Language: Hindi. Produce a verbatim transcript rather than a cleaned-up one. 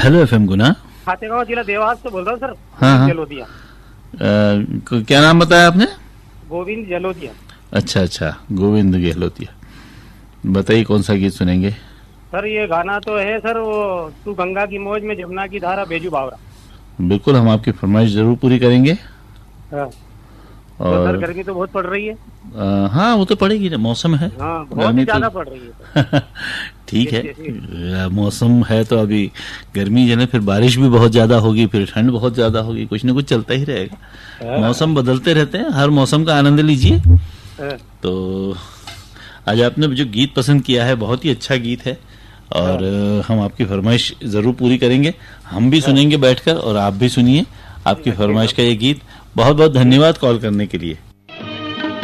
हेलो एफएम गुना। खातेगांव जिला देवास से बोल रहा हूँ सर। हाँ हाँ। जलोदिया। अ, क्या नाम बताया आपने? गोविंद जलोदिया। अच्छा अच्छा, गोविंद गहलोतिया। बताइए कौन सा गीत सुनेंगे? सर ये गाना तो है सर, वो तू गंगा की मौज में जमुना की धारा बेजू बावरा। बिल्कुल, हम आपकी फरमाइश जरूर पूरी करेंगे। हाँ। तो और सर गर्मी तो बहुत पड़ रही है। आ, हाँ वो तो पड़ेगी ना, मौसम है। हाँ बहुत गर्मी ही तो ज्यादा पड़ रही है। ठीक है, मौसम है तो अभी गर्मी जो है, फिर बारिश भी बहुत ज्यादा होगी, फिर ठंड बहुत ज्यादा होगी, कुछ ना कुछ चलता ही रहेगा। मौसम बदलते रहते हैं, हर मौसम का आनंद लीजिए। तो आज आपने जो गीत पसंद किया है बहुत ही अच्छा गीत है, और हम आपकी फरमाइश जरूर पूरी करेंगे। हम भी सुनेंगे बैठकर और आप भी सुनिए आपकी फरमाइश का ये गीत। बहुत बहुत धन्यवाद कॉल करने के लिए।